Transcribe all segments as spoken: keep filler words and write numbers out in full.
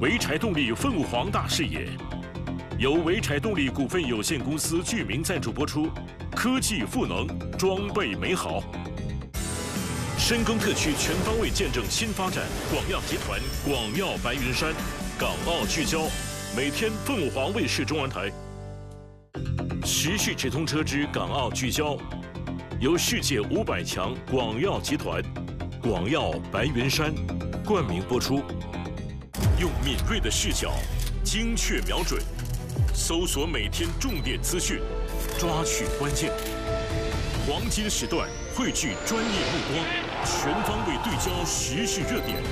潍柴动力凤凰大视野，由潍柴动力股份有限公司居民赞助播出。科技赋能，装备美好。深耕特区全方位见证新发展，广药集团广药白云山，港澳聚焦，每天凤凰卫视中文台。时序直通车之港澳聚焦，由世界五百强广药集团、广药白云山冠名播出。用敏锐的视角，精确瞄准，搜索每天重点资讯，抓取关键。黄金时段汇聚专业目光，全方位对焦时事热点。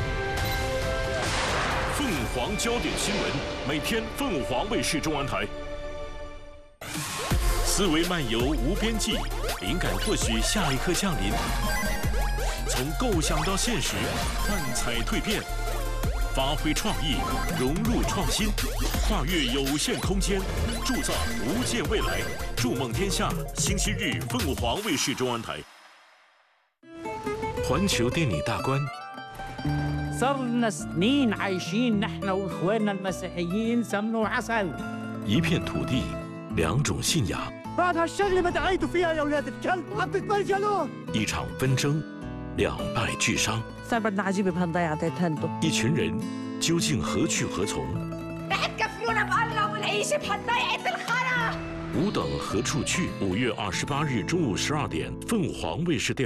凤凰焦点新闻，每天凤凰卫视中文台。思维漫游无边际，灵感或许下一刻降临。从构想到现实，幻彩蜕变。发挥创意，融入创新，跨越有限空间，铸造无限未来。筑梦天下，星期日凤凰卫视中文台。环球电影大观。 صرنا سنين عايشين نحن واخواننا المسيحيين سمن وعسل. 一片土地，两种信仰。 بعد هالشغله ما دعيتوا فيها يا اولاد الكلب عم تتبرجلوا. 一场纷争，两败俱伤。 صار بدنا عجيبه بهالضيعه هندو. 一群人究竟何去何从？ رح تكفلونا بالله ونعيش بهالضيعه الخرا. 吾等何处去？五月二十八日中午十二点，凤凰卫视电。